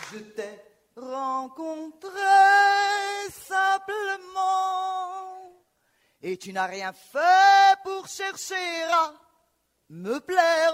Je t'ai rencontré simplement et tu n'as rien fait pour chercher à me plaire.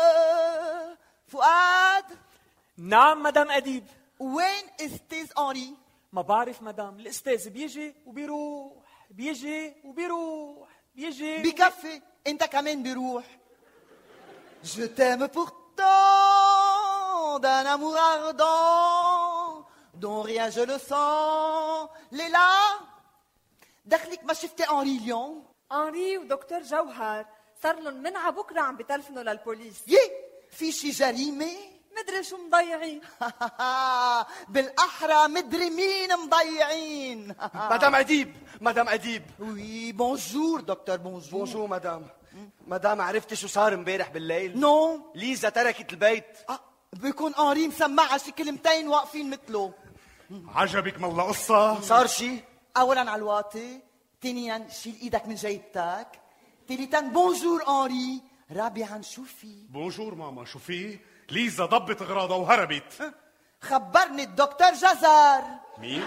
فؤاد. نعم مدام أديب. وين استاذ أنري؟ ما بعرف مدام، الأستاذ بيجي وبيروح، بيجي وبيروح، بيجي بكفي، انت كمان بيروح. Je t'aime pourtant d'un amour ardent dont rien je le sens. ليلى دخلك ما شفتي أنري اليوم؟ أنري ودكتور جوهر صار لهم من عبكرة عم بتلفنوا للبوليس. في شي جريمة؟ مدري شو مضيعين. بالأحرى مدري مين مضيعين. مدام أديب، مدام أديب. وي بونجور دكتور. بونجور. بونجور مدام. مدام عرفتي شو صار امبارح بالليل؟ نو. ليزا تركت البيت. بيكون أنري مسمعها شي كلمتين واقفين مثله. عجبك مالله قصة؟ صار شي؟ أولا على الواطي، ثانيا شيل إيدك من جيبتك، ثالثا بونجور أنري، رابعا شو في؟ بونجور ماما. شو في؟ ليزا ضبت اغراضها وهربت. خبرني الدكتور جزر. مين؟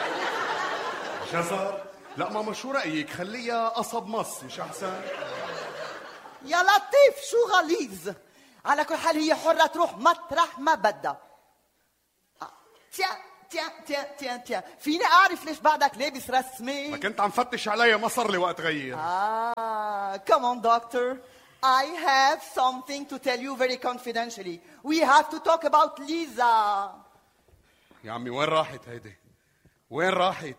جزر؟ لا ماما شو رأيك خليها قصب مص مش أحسن؟ يا لطيف شو غليظ. على كل حال هي حرة تروح مطرح ما بدها. تيان فيني أعرف ليش بعدك لابس رسمي؟ ما كنت عم فتش عليها ما صار لي وقت غير. Come on doctor. I have something to tell you very confidentially. We have to talk about Lisa. يا عمي وين راحت هيدي؟ وين راحت؟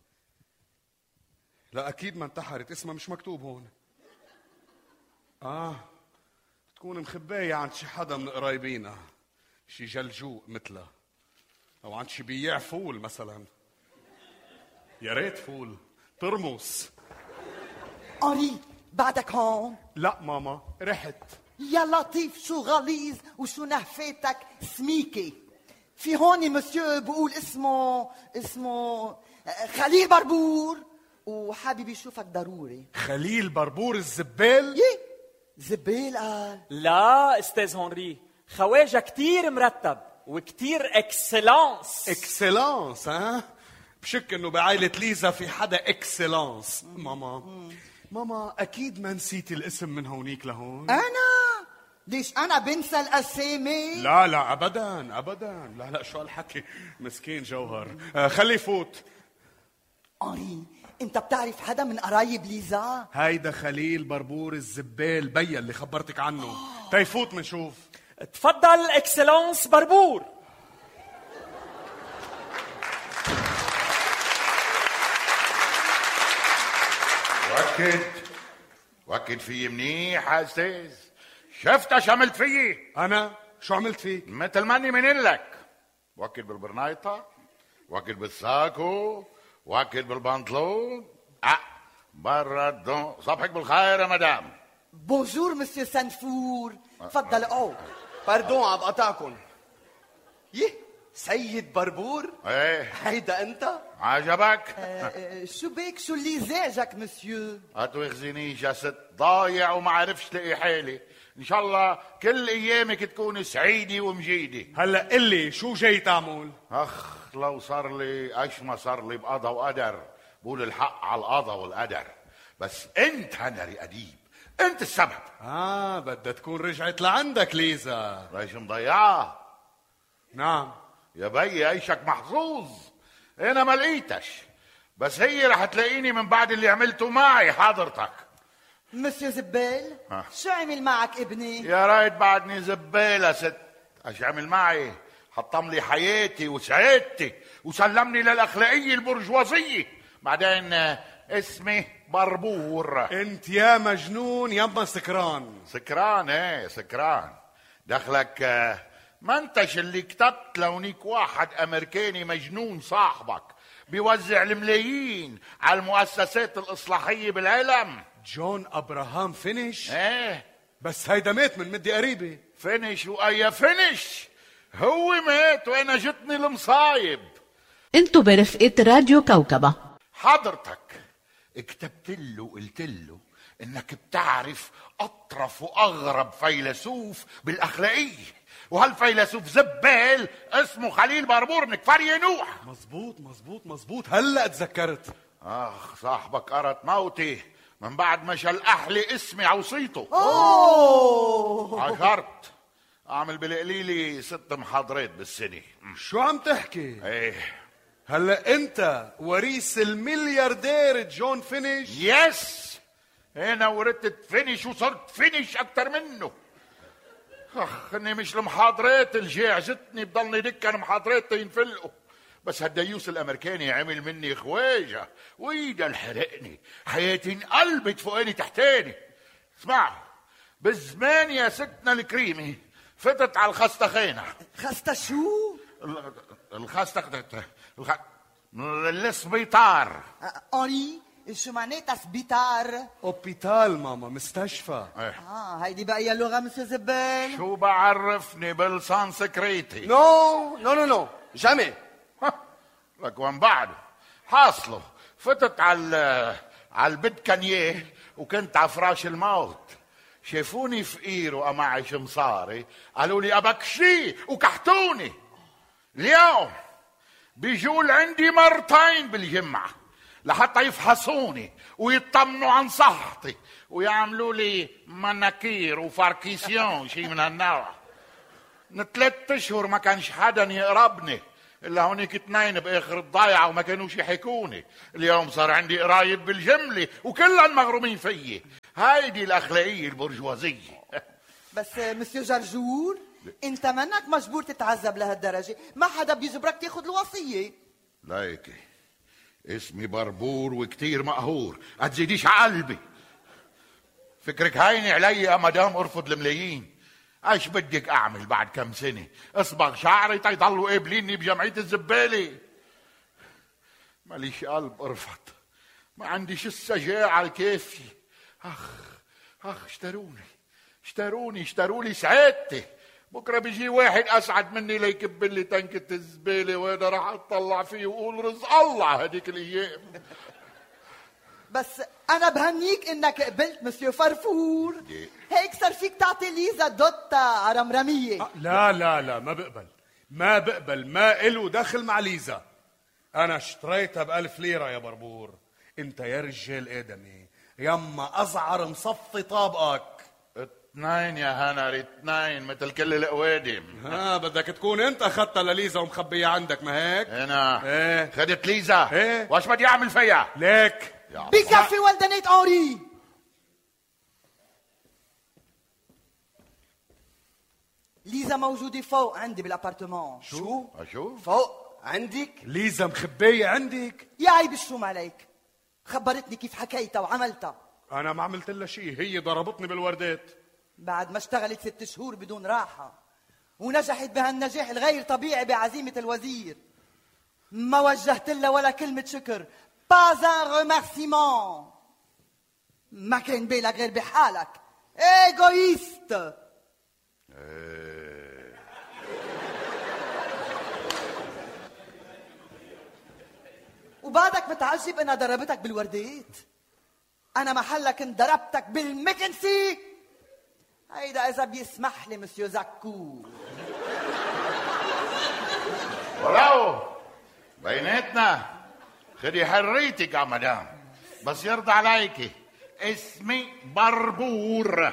لا أكيد ما انتحرت، اسمها مش مكتوب هون. تكون مخباية عند شي حدا من قرايبينا، شي جلجوق مثلها، أو عند شي بياع فول مثلا. يا ريت فول ترمس. أنري بعدك هون؟ لا ماما رحت. يا لطيف شو غليظ وشو نهفتك سميكي. في هون مسيو بقول اسمه خليل بربور وحابب يشوفك ضروري. خليل بربور الزبال؟ زبال قال؟ لا استاذ هنري، خواجه كتير مرتب وكتير اكسلانس. اكسلانس بشك انه بعائلة ليزا في حدا اكسلانس. ماما اكيد ما نسيتي الاسم من هونيك لهون. انا ليش انا بنسى الاسامي؟ لا ابدا. لا شو هالحكي. مسكين جوهر. خلي يفوت. أنري انت بتعرف حدا من قرايب ليزا؟ هيدا خليل بربور الزبال بيا اللي خبرتك عنه. تيفوت منشوف. تفضل اكسلانس بربور. وكد فيي منيح يا استاذ. شفت شو عملت فيي؟ انا شو عملت فيك؟ مثل ماني من لك. وكد بالبرنايطة، وكد بالساكو، وكد بالبنطلون. برا الدون. صبحك بالخير يا مدام. بونجور مسيو سنفور. تفضل اقعد. باردون عم بقطعكم. سيد بربور؟ ايه هيدا انت؟ عجبك؟ شو بيك شو اللي زعجك مسيو؟ هتوخزنيش يا ست، ضايع وما عرفش لاقي حالي. ان شاء الله كل ايامك تكون سعيده ومجيده. هلا قلي شو جاي تعمل؟ لو صار لي ايش ما صار لي بقضى وقدر، بقول الحق على القضى والقدر. بس انت هنري أديب، انت السبب. بدها تكون رجعت لعندك ليزا. ليش مضيعة؟ نعم يا بي عيشك محظوظ. انا ما لقيتش، بس هي رح تلاقيني من بعد اللي عملته معي حضرتك. مسيو زبال شو عمل معك ابني؟ يا ريت بعدني زبالة ست. ايش عمل معي؟ حطم لي حياتي وسعادتي وسلمني للاخلاقيه البرجوازيه. بعدين اسمي بربور. انت يا مجنون يما سكران. سكران؟ ايه سكران. دخلك ما انتش اللي كتبت لونيك واحد امريكاني مجنون صاحبك بيوزع الملايين على المؤسسات الاصلاحيه بالعالم. جون ابراهام فينيش؟ ايه بس هيدا مات من مدة قريبة. فينيش واي فينيش؟ هو مات وانا جتني المصايب. انتو برفقة راديو كوكبة. حضرتك كتبت له وقلت له انك بتعرف اطرف واغرب فيلسوف بالاخلاقيه، وهالفيلسوف زبال اسمه خليل بربور من كفر ينوح. مزبوط هلا تذكرت. اخ صاحبك قرت موتي من بعد ما شلح لي اسمي عوصيته. عشرت اعمل بالقليلي 6 محاضرات بالسنه. شو عم تحكي؟ ايه هلا انت وريث الملياردير جون فينيش؟ يس، انا ورثت فينيش وصرت فينيش اكتر منه. اخ اني مش المحاضرات اللي جاعزتني بضلني دكا المحاضرات ينفلقوا، بس هالديوس الامريكاني عمل مني خواجه وايده الحرقني، حياتي انقلبت فوقاني تحتاني. اسمعوا، بالزمان يا ستنا الكريمي فتت على الخستخانه. خسته شو؟ السبيطار. اونري شو معناتها سبيطار؟ اوبيتال ماما، مستشفى. هيدي بقى اللغه مسيو زبال. شو بعرفني بالسانسكريتي؟ نو جامي. لك وين بعده حاصله فتت على البدكنيه وكنت على فراش الموت، شافوني فقير وقمعش مصاري، قالوا لي ابك شي وكحتوني. اليوم بيجوا لعندي مرتين بالجمعه لحتى يفحصوني ويطمنوا عن صحتي ويعملوا لي مناكير وفاركيسيون شي من هالنوع. من 3 اشهر ما كانش حدا يقربني الا هونيك 2 باخر الضايعه وما كانوش يحكوني. اليوم صار عندي قرايب بالجمله وكلهم مغرومين فيي. هيدي الاخلاقيه البرجوازيه. بس مسيو جرجور، انت منك مجبور تتعذب لهالدرجه، ما حدا بيجبرك تاخذ الوصيه. لايكي اسمي بربور وكتير مقهور، هتزيديش عقلبي. فكرك هيني علي يا مدام ارفض الملايين؟ ايش بدك اعمل بعد كم سنه؟ اصبغ شعري تيضلوا قابليني بجمعيه الزباله؟ ماليش قلب ارفض، ما عنديش الشجاعه الكافيه. اخ اشتروا لي سعادتي. بكره بيجي واحد اسعد مني ليكب لي تنكه الزباله وانا راح اطلع فيه واقول رزق الله هديك الايام. بس انا بهنيك انك قبلت مسيو فرفور. هيك صار فيك تعطي ليزا دوتا عرمرميه. لا ما بقبل ما إله دخل مع ليزا. انا اشتريتها ب1000 ليره يا بربور. انت يا رجال ادمي يما ازعر مصفي طابقك. 2 يا هنري 2 مثل كل القوادم. بدك تكون انت اخذتها لليزا ومخبيها عندك، ما هيك؟ انا ايه خدت ليزا. ايه واش بدي اعمل فيها؟ ليك بكفي ولدنيت اونري. ليزا موجوده فوق عندي بالابارتمان. شو؟ فوق عندك؟ ليزا مخبية عندك؟ يا عيب الشوم عليك، خبرتني كيف حكيتها وعملتها. انا ما عملت لها شيء، هي ضربتني بالوردات بعد ما اشتغلت 6 شهور بدون راحه ونجحت بهالنجاح الغير طبيعي بعزيمه الوزير. ما وجهت لها ولا كلمه شكر، pas un remerciement. ما كان بالك غير بحالك، ايغويست. وبعدك متعجب انها ضربتك بالوردات؟ انا محلك كنت ضربتك بالمكنسي. هيدا اذا بيسمح لي مسيو زكو. ولو بيناتنا خدي حريتك يا مدام، بس يرضى عليكي اسمي بربور.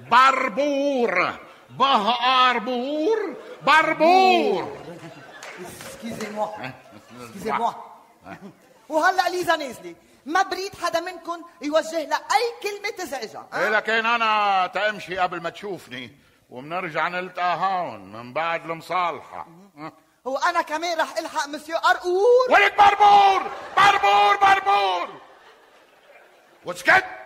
اسكيزي موا. وهلا ليزا نازله، ما بريد حدا منكم يوجه لها اي كلمه تزعجها. إيه لكن انا تمشي قبل ما تشوفني وبنرجع نلتقى هون من بعد المصالحه. وانا كمان رح الحق مسيو قرقور. ولك بربور وسكت.